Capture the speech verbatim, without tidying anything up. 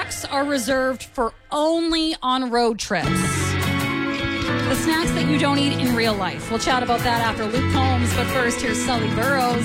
snacks are reserved for only on road trips. The snacks that you don't eat in real life. We'll chat about that after Luke Combs, but first, here's Sully Burrows.